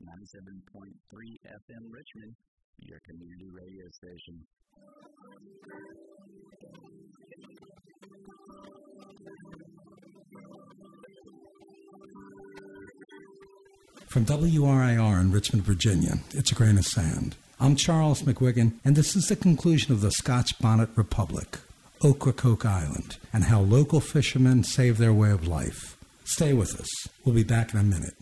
97.3 FM Richmond, your community radio station. From WRIR in Richmond, Virginia, it's A Grain of Sand. I'm Charles McWiggin, and this is the conclusion of the Scotch Bonnet Republic, Ocracoke Island, and how local fishermen save their way of life. Stay with us. We'll be back in a minute.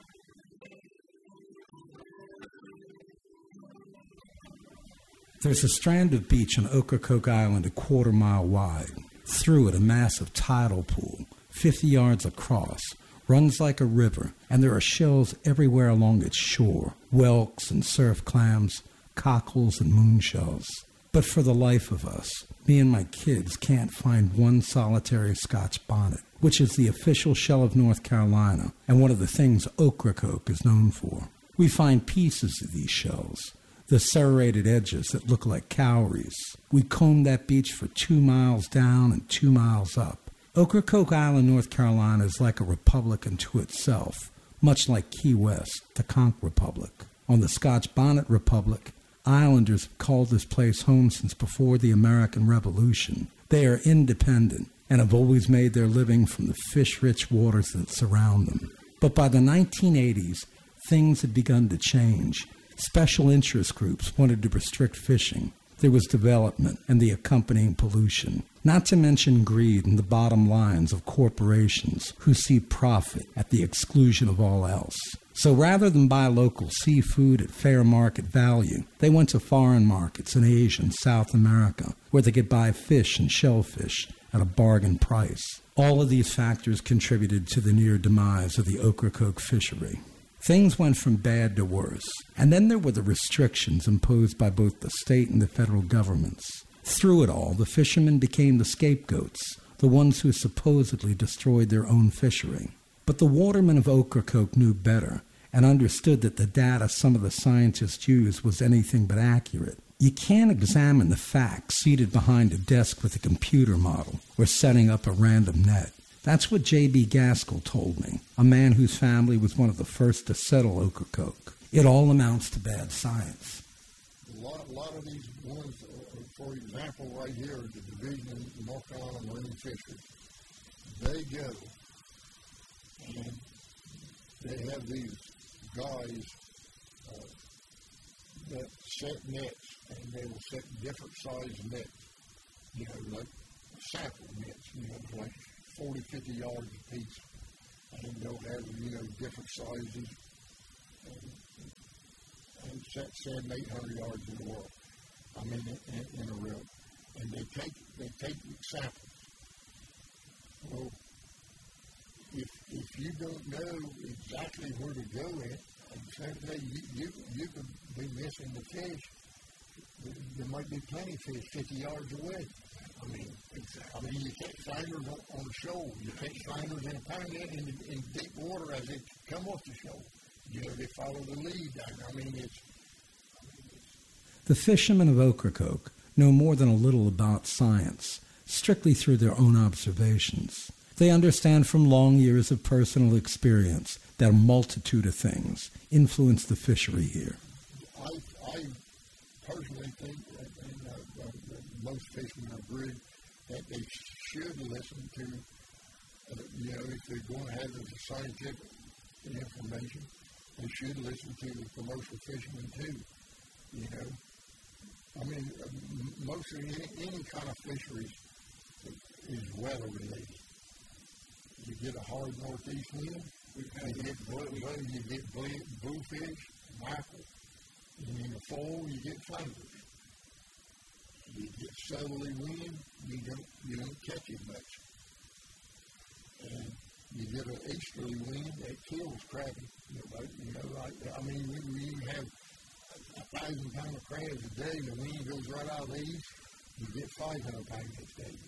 There's a strand of beach on Ocracoke Island a quarter-mile wide. Through it, a massive tidal pool, 50 yards across, runs like a river, and there are shells everywhere along its shore, whelks and surf clams, cockles and moonshells. But for the life of us, me and my kids can't find one solitary Scotch bonnet, which is the official shell of North Carolina and one of the things Ocracoke is known for. We find pieces of these shells, the serrated edges that look like cowries. We combed that beach for 2 miles down and 2 miles up. Ocracoke Island, North Carolina is like a republic unto itself, much like Key West, the Conch Republic. On the Scotch Bonnet Republic, Islanders have called this place home since before the American Revolution. They are independent and have always made their living from the fish-rich waters that surround them. But by the 1980s, things had begun to change. Special interest groups wanted to restrict fishing. There was development and the accompanying pollution, not to mention greed and the bottom lines of corporations who see profit at the exclusion of all else. So rather than buy local seafood at fair market value, they went to foreign markets in Asia and South America, where they could buy fish and shellfish at a bargain price. All of these factors contributed to the near demise of the Ocracoke fishery. Things went from bad to worse, and then there were the restrictions imposed by both the state and the federal governments. Through it all, the fishermen became the scapegoats, the ones who supposedly destroyed their own fishery. But the watermen of Ocracoke knew better and understood that the data some of the scientists used was anything but accurate. You can't examine the facts seated behind a desk with a computer model or setting up a random net. That's what J.B. Gaskell told me, a man whose family was one of the first to settle Ocracoke. It all amounts to bad science. A lot of these ones, for example, right here, the Division of North Carolina Marine Fisheries, they go and they have these guys that set nets, and they will set different size nets, like sample nets, like 40, 50 yards a piece, and they'll have, different sizes, and set 700, 800 yards in the world, in a row, and they take samples. Well, if you don't know exactly where to go in, you could be missing the fish. There might be plenty of fish 50 yards away. You catch finders on the shoal. You catch finders in a pine net in deep water as they come off the shoal. They follow the lead. The fishermen of Ocracoke know more than a little about science, strictly through their own observations. They understand from long years of personal experience that a multitude of things influence the fishery here. I personally think, most fishermen agree, that they should listen to, if they're going to have the scientific information, they should listen to the commercial fishermen too, most of any kind of fisheries is weather related. You get a hard northeast wind, you get bluefish, mackerel, and in the fall you get finders. You get southerly wind, you don't catch it much. And you get an easterly wind that kills crappie. We have 1,000 pounds of crabs a day, the wind goes right out of the east, you get 500 pounds a day.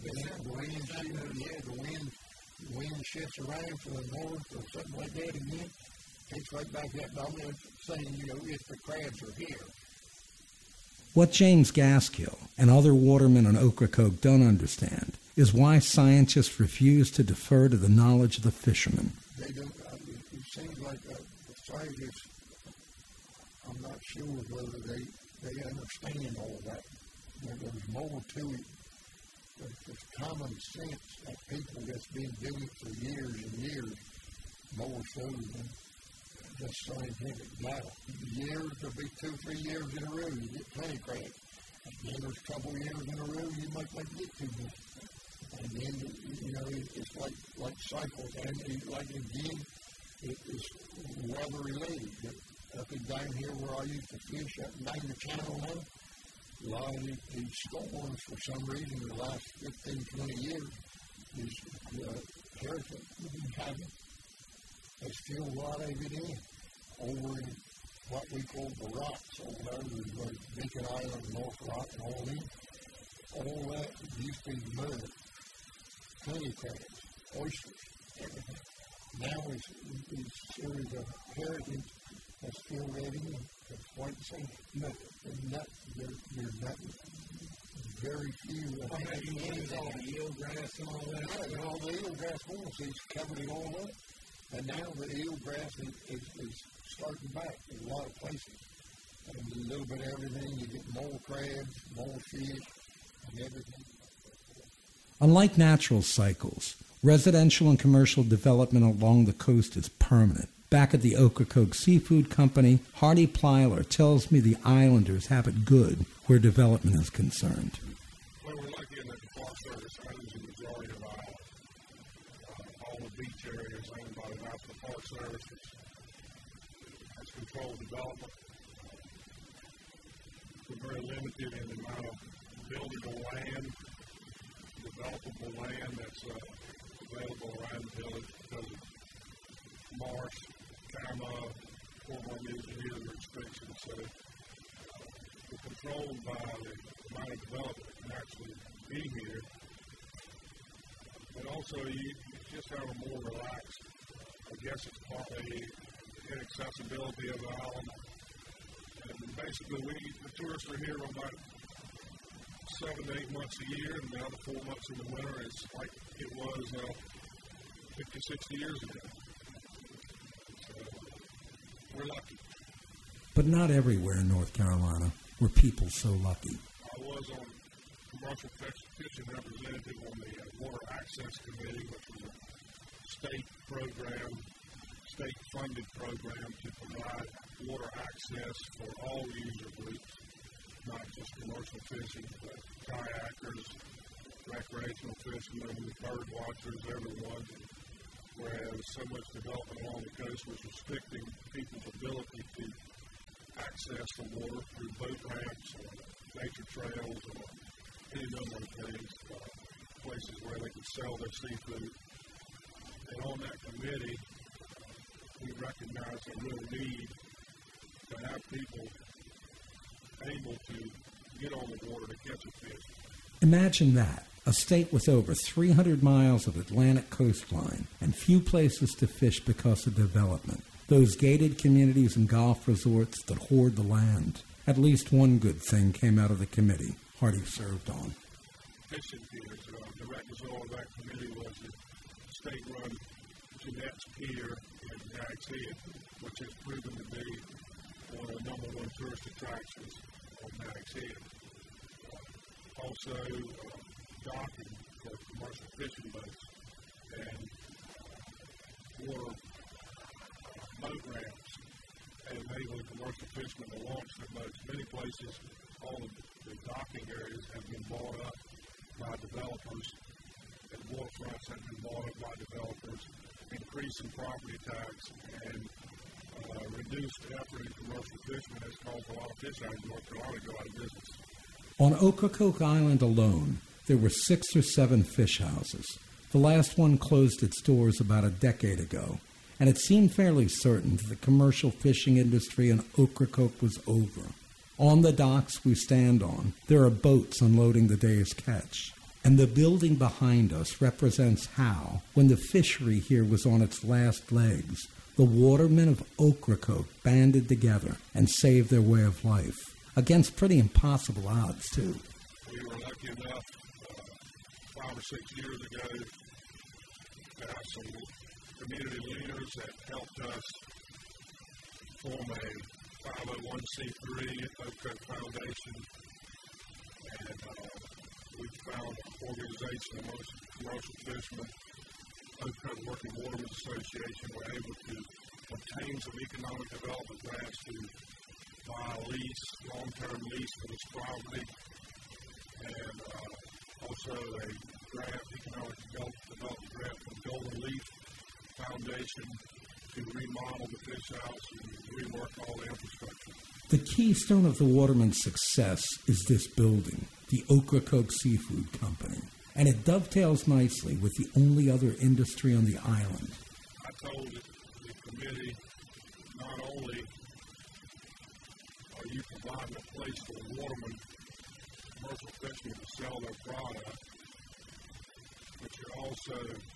The wind shifts around to the north or something like that again, takes right back up. I'm not saying, if the crabs are here. What James Gaskill and other watermen on Ocracoke don't understand is why scientists refuse to defer to the knowledge of the fishermen. They don't. It seems like the scientists I'm not sure whether they understand all that. There's more to it. There's common sense that people that's been doing it for years and years, more so than just scientific data. Years, there'll be 2-3 years in a row you get plenty credit. And then there's a couple years in a row you might not get too much. And then, it's like cycles. And like again, it is weather related. Up and down here where I used to fish up and down the channel now, a lot of these storms, for some reason, the last 15, 20 years, these hurricanes we've been having, there's still a lot of it in. Over in what we call the rocks, over there, there's Beacon Island, North Rock, and all that used to be mud, honey crabs, oysters, everything. Now it's a series of heritage that's still red in. That's white sand. There's nothing. Very few. All the eelgrass and all that. Yeah, and all the eelgrass formations covered it all up. And now the eelgrass is starting back in a lot of places. And a little bit of everything. You get more crabs, more fish, and everything. Unlike natural cycles, residential and commercial development along the coast is permanent. Back at the Ocracoke Seafood Company, Hardy Plyler tells me the islanders have it good where development is concerned. Well, we're lucky in that the Park Service owns the majority of the island. All the beach areas owned by the National Park Service has controlled development. We're very limited in the amount of buildable land, developable land that's available around the village because of marsh, CAMA, former engineer restrictions. So we're controlled by the amount of development that can actually be here. But also you just have a more relaxed, I guess it's partly inaccessibility of the island. And basically the tourists are here about 7 to 8 months a year, and the other 4 months in the winter is like it was 50, 60 years ago. So we're lucky. But not everywhere in North Carolina were people so lucky. I was on commercial fishing representative on the Water Access Committee, which was a state program, state-funded program to provide water access for all user groups, not just commercial fishing, but kayakers, recreational fishermen, bird watchers, everyone. Whereas so much development along the coast was restricting people's ability to access the water through boat ramps or nature trails or any number of things, places where they could sell their seafood. And on that committee, we recognized a real need to have people able to get on the water to catch a fish. Imagine that, a state with over 300 miles of Atlantic coastline and few places to fish because of development. Those gated communities and golf resorts that hoard the land. At least one good thing came out of the committee Hardy served on. Fishing piers. The direct result of that committee was the state-run Jeanette's Pier in Nags Head, which has proven to be one of the number one tourist attractions on Nags Head. Also, docking for commercial fishing boats and water boat ramps and enabling commercial fishermen to launch their boats. Many places, all of the docking areas have been bought up by developers, and waterfronts have been bought up by developers, increasing property tax and reduced effort in commercial fishermen has caused a lot of fish out of North Carolina to go out of business. On Ocracoke Island alone, there were 6 or 7 fish houses. The last one closed its doors about a decade ago, and it seemed fairly certain that the commercial fishing industry in Ocracoke was over. On the docks we stand on, there are boats unloading the day's catch. And the building behind us represents how, when the fishery here was on its last legs, the watermen of Ocracoke banded together and saved their way of life, against pretty impossible odds, too. We were lucky enough 5 or 6 years ago to have some community leaders that helped us form a 501c3 Oak Creek Foundation, and we found an organization amongst commercial fishermen, Oak Creek Working Watermen Association. We're able to obtain some economic development grants to buy a lease, long-term lease for this property, and also a grant, economic development grant from Golden Leaf Foundation to remodel the fish house and rework all the infrastructure. The keystone of the Waterman's success is this building, the Ocracoke Seafood Company, and it dovetails nicely with the only other industry on the island. I told the committee, not only are you providing a place for the watermen, commercial fishermen to sell their product, but you're also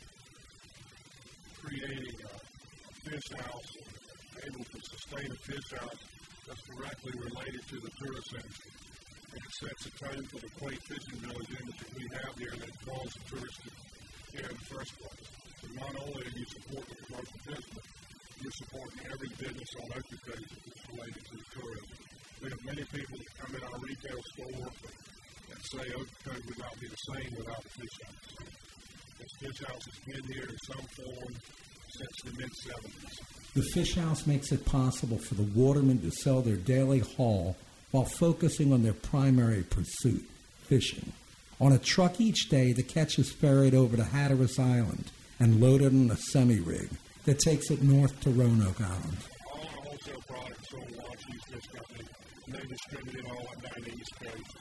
creating a fish house, able to sustain a fish house that's directly related to the tourist industry. And it sets a tone for the quaint fishing village industry we have here that draws the tourists here in the first place. So not only are you supporting the commercial business, you're supporting every business on Ocracoke that's related to the tourism. We have many people that come in our retail store and say Ocracoke would not be the same without the fish house. This fish house has been here in some form since the mid-'70s. The fish house makes it possible for the watermen to sell their daily haul while focusing on their primary pursuit, fishing. On a truck each day, the catch is ferried over to Hatteras Island and loaded on a semi-rig that takes it north to Roanoke Island. All our wholesale products sold at Launch East Fish Company, and they distribute it all down the East Coast.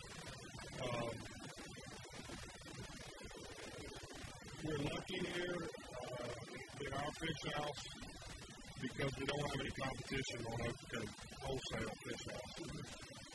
We're lucky here in our fish house because we don't have any competition on Ocracoke wholesale fish house.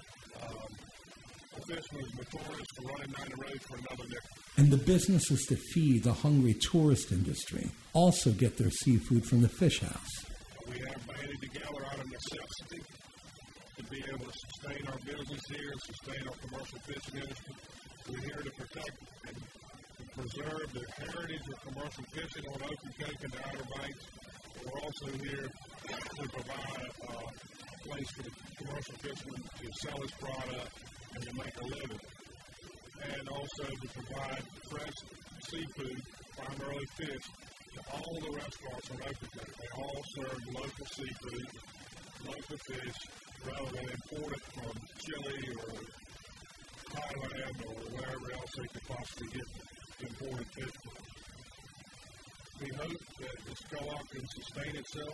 The fisherman is notorious for running down the road for another nickel. And the businesses that feed the hungry tourist industry also get their seafood from the fish house. We have banded together out of necessity to be able to sustain our business here and sustain our commercial fishing industry. We're here to protect and preserve the heritage of commercial fishing on Ocracoke and the Outer Banks. We're also here to provide a place for the commercial fisherman to sell his product and to make a living. And also to provide fresh seafood, primarily fish, to all the restaurants on Ocracoke. They all serve local seafood, local fish, rather than import it from Chile or Thailand or wherever else they could possibly get imported fish from. We hope that this co-op can sustain itself.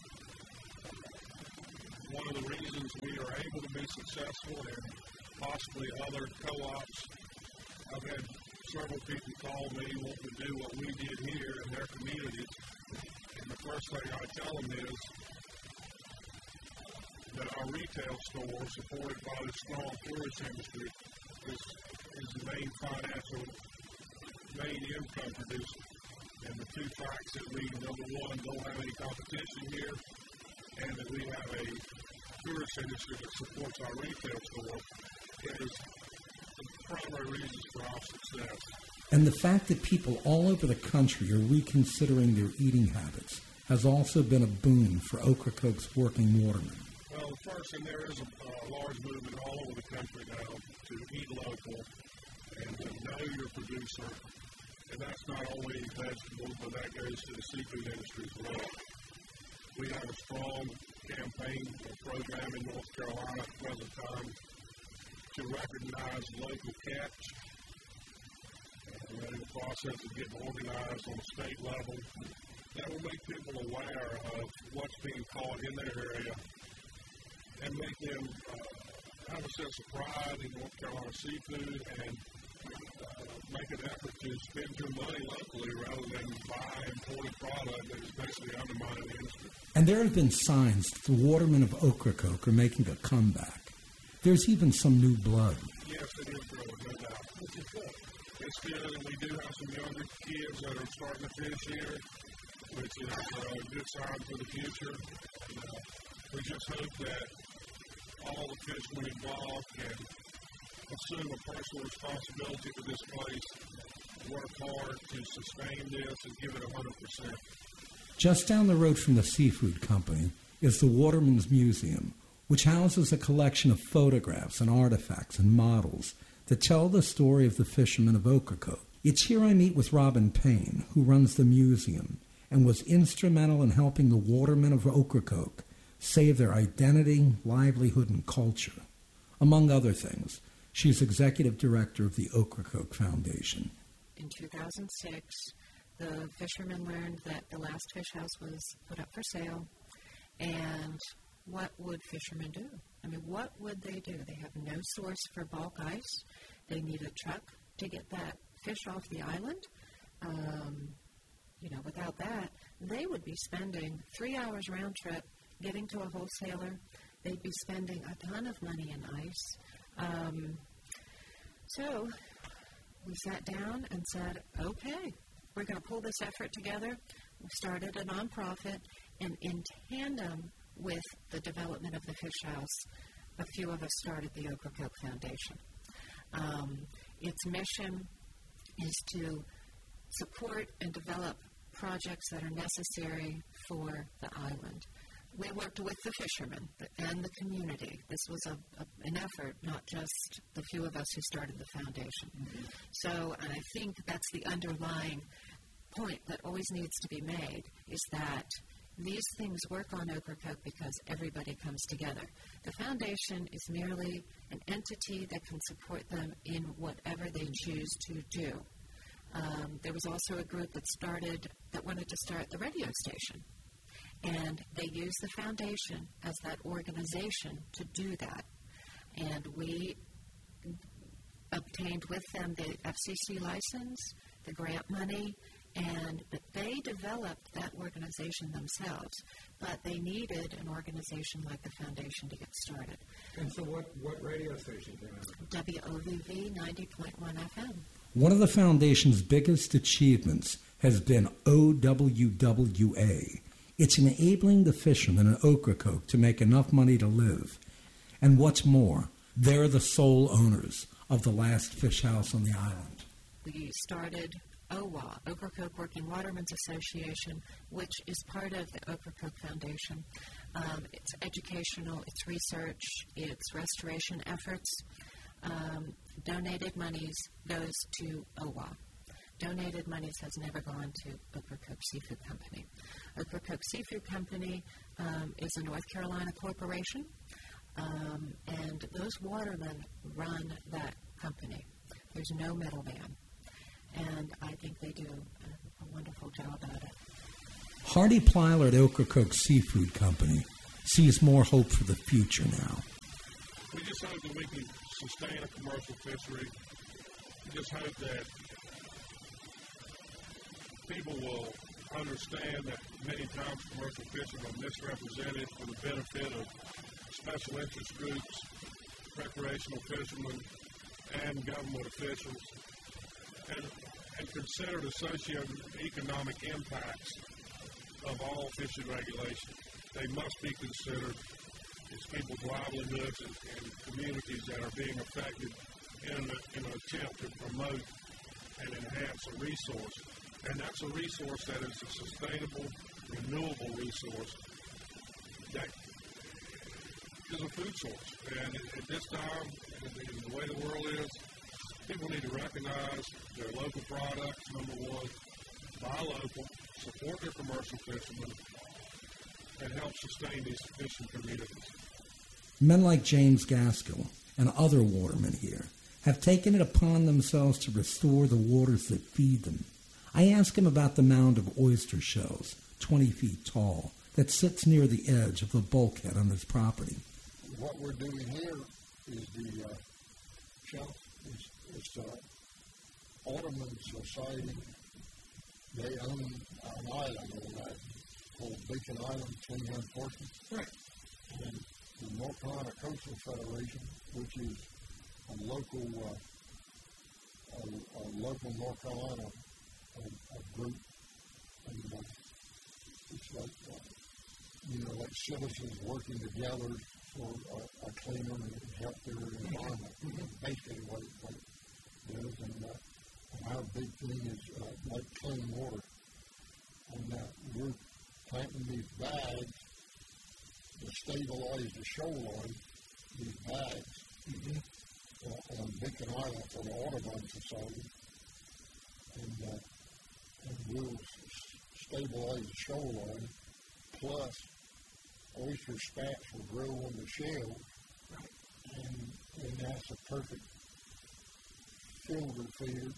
One of the reasons we are able to be successful and possibly other co-ops, I've had several people call me wanting to do what we did here in their communities. And the first thing I tell them is that our retail store, supported by the strong tourist industry, is the main income producer. And the two facts that we, number one, don't have any competition here, and that we have a tourist industry that supports our retail store is the primary reasons for our success. And the fact that people all over the country are reconsidering their eating habits has also been a boon for Ocracoke's working watermen. Well, first, and there is a large movement all over the country now to eat local and to know your producer. And that's not only vegetables, but that goes to the seafood industry as well. We have a strong campaign or program in North Carolina at the present time to recognize local catch. We're in the process of getting organized on a state level. That will make people aware of what's being caught in their area and make them have a sense of pride in North Carolina seafood and make an effort to spend your money locally rather than buy imported product that is basically undermining the industry. And there have been signs that the watermen of Ocracoke are making a comeback. There's even some new blood. Yes, it is growing, no doubt. Which is good. It's good, and we do have some younger kids that are starting to fish here, which is a good sign for the future. And, we just hope that all the fishermen involved can assume a personal responsibility for this place, work hard to sustain this, and give it 100%. Just down the road from the seafood company is the Waterman's Museum, which houses a collection of photographs and artifacts and models that tell the story of the fishermen of Ocracoke. It's here I meet with Robin Payne, who runs the museum and was instrumental in helping the watermen of Ocracoke save their identity, livelihood, and culture. Among other things, she's executive director of the Ocracoke Foundation. In 2006, the fishermen learned that the last fish house was put up for sale, and what would fishermen do? I mean, what would they do? They have no source for bulk ice. They need a truck to get that fish off the island. Without that, they would be spending 3 hours round trip getting to a wholesaler. They'd be spending a ton of money in ice. So we sat down and said, okay, we're going to pull this effort together. We started a nonprofit, and in tandem with the development of the fish house, a few of us started the Ocracoke Foundation. Its mission is to support and develop projects that are necessary for the island. We worked with the fishermen and the community. This was an effort, not just the few of us who started the foundation. Mm-hmm. So, and I think that's the underlying point that always needs to be made, is that these things work on Ocracoke because everybody comes together. The foundation is merely an entity that can support them in whatever they choose to do. There was also a group that wanted to start the radio station, and they used the foundation as that organization to do that. And we obtained with them the FCC license, the grant money, but they developed that organization themselves. But they needed an organization like the foundation to get started. And so what radio station came out? WOVV 90.1 FM. One of the foundation's biggest achievements has been OWWA. It's enabling the fishermen in Ocracoke to make enough money to live. And what's more, they're the sole owners of the last fish house on the island. We started OWA, Ocracoke Working Watermen's Association, which is part of the Ocracoke Foundation. It's educational, it's research, it's restoration efforts. Donated monies goes to OWA. Donated monies has never gone to Ocracoke Seafood Company. Ocracoke Seafood Company is a North Carolina corporation, and those watermen run that company. There's no middleman, and I think they do a wonderful job at it. Hardy Plyler at Ocracoke Seafood Company sees more hope for the future now. We just hope that we can sustain a commercial fishery. We just hope that people will understand that many times commercial fishing are misrepresented for the benefit of special interest groups, recreational fishermen, and government officials, and consider the socio-economic impacts of all fishing regulations. They must be considered. It's people's livelihoods and communities that are being affected in an attempt to promote and enhance a resource. And that's a resource that is a sustainable, renewable resource that is a food source. And at this time, in the way the world is, people need to recognize their local products, number one, buy local, support their commercial fishermen, and help sustain these fishing communities. Men like James Gaskill and other watermen here have taken it upon themselves to restore the waters that feed them. I ask him about the mound of oyster shells, 20 feet tall, that sits near the edge of the bulkhead on his property. What we're doing here is the shelf. It's the Waterman Society. They own an island on that called Beacon Island, 21 portions. Right. And the North Carolina Coastal Federation, which is a local North Carolina group, and it's like like citizens working together for a cleaner and healthier environment. Basically, what it is, and our big thing is like clean water, and we're planting these bags. The stabilize the shoreline, these bags, on Beacon Island for the Audubon Society. And we'll stabilize the shoreline, plus oyster spats will grow on the shell, and that's a perfect filter feeder,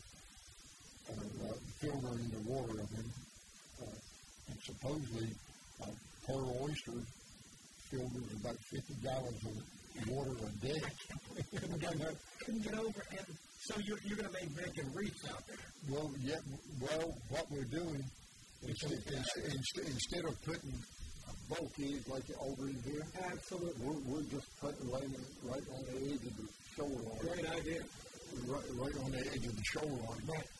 filter in the water. I mean, and supposedly per oyster filters about 50 gallons of water a day. Couldn't get over it. So you're going to be making reefs out there? Well, yeah. Well, what we're doing instead of putting bulkheads like over in here, absolutely, we're just putting right on the edge of the shoreline. Great idea. Right on the edge of the shoreline. Right.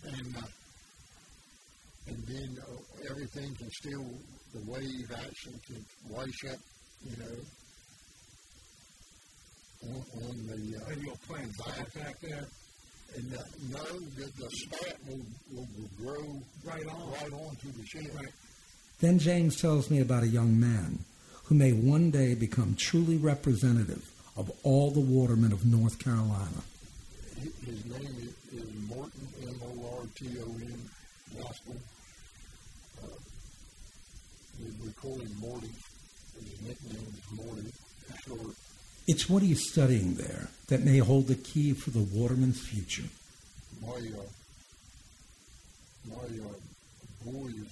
And then everything can still, the wave action can wash up, on the and you'll plant back there. And no, the spat will grow right on to the shell. Right. Then James tells me about a young man who may one day become truly representative of all the watermen of North Carolina. His name is Morton, M-O-R-T-O-N, Gospel. We call him Morty. His nickname is Morty. Short. It's what he's studying there that may hold the key for the waterman's future. My boy is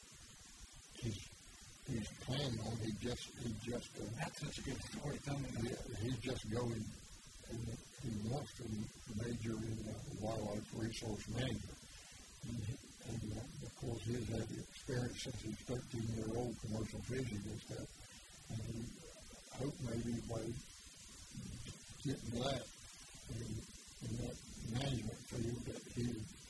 he's planning on he just that's such a good story. Tell me that. He's just going and he wants to major in wildlife resource management. And of course he's had the experience since he's 13-year-old commercial fishing and stuff. And he hope maybe by getting that in that management field that he,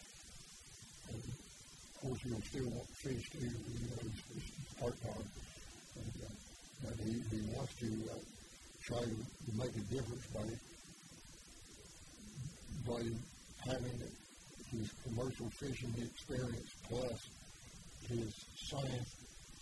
of course he'll still want to fish too, he's part-time. But he wants to try to make a difference by having his commercial fishing experience plus his science,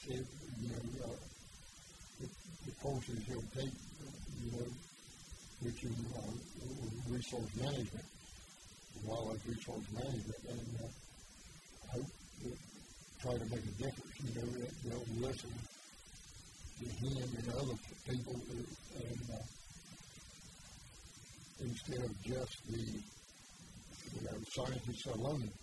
the courses he'll take, which is resource management, wildlife resource management, and hope to try to make a difference. They'll listen to him and other people, and instead of just the scientists alone.